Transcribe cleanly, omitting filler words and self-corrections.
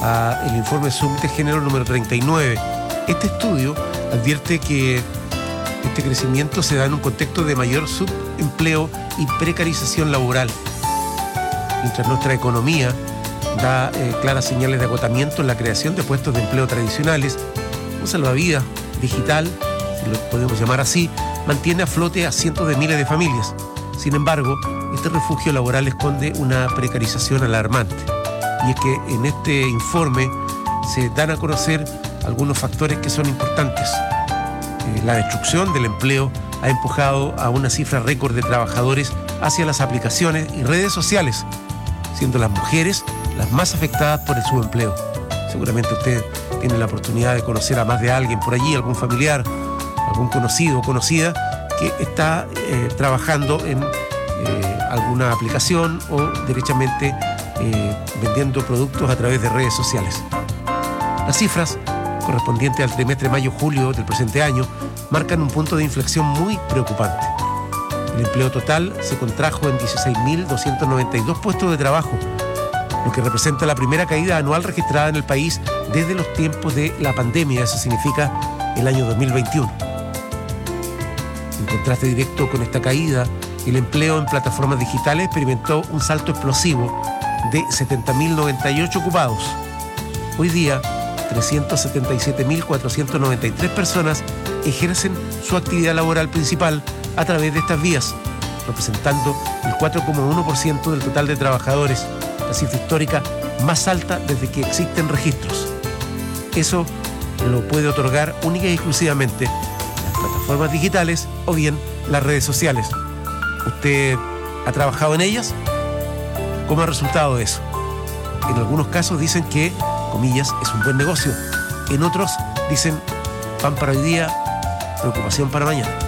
al informe Zoom de género número 39. Este estudio advierte que este crecimiento se da en un contexto de mayor subempleo y precarización laboral. Mientras nuestra economía da claras señales de agotamiento en la creación de puestos de empleo tradicionales, un salvavidas digital, si lo podemos llamar así, mantiene a flote a cientos de miles de familias. Sin embargo, este refugio laboral esconde una precarización alarmante. Y es que en este informe se dan a conocer algunos factores que son importantes. La destrucción del empleo ha empujado a una cifra récord de trabajadores hacia las aplicaciones y redes sociales, siendo las mujeres las más afectadas por el subempleo. Seguramente usted tiene la oportunidad de conocer a más de alguien por allí, algún familiar, algún conocido o conocida que está trabajando en alguna aplicación o derechamente vendiendo productos a través de redes sociales. Las cifras correspondientes al trimestre mayo-julio del presente año marcan un punto de inflexión muy preocupante. El empleo total se contrajo en 16.292 puestos de trabajo, lo que representa la primera caída anual registrada en el país desde los tiempos de la pandemia. Eso significa el año 2021. En contraste directo con esta caída, el empleo en plataformas digitales experimentó un salto explosivo de 70.098 ocupados. Hoy día, 377.493 personas ejercen su actividad laboral principal a través de estas vías, representando el 4,1% del total de trabajadores, la cifra histórica más alta desde que existen registros. Eso lo puede otorgar única y exclusivamente las plataformas digitales o bien las redes sociales. ¿Usted ha trabajado en ellas? ¿Cómo ha resultado eso? En algunos casos dicen que, comillas, es un buen negocio. En otros dicen, pan para hoy día, preocupación para mañana.